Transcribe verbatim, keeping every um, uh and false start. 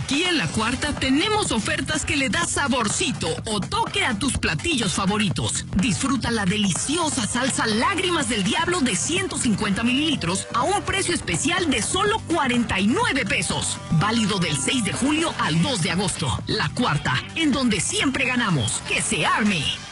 Aquí en La Cuarta tenemos ofertas que le da saborcito o toque a tus platillos favoritos. Disfruta la deliciosa salsa Lágrimas del Diablo de ciento cincuenta mililitros a un precio especial de solo cuarenta y nueve pesos. Válido del seis de julio al dos de agosto. La Cuarta, en donde siempre ganamos. ¡Que se arme!